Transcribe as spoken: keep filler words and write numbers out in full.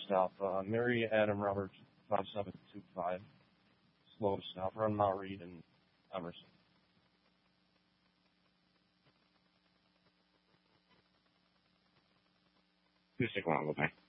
stop. Uh, Mary Adam Roberts, five seven two five. Slow stop. Run Mount Reed and Emerson. Two six one. Bye.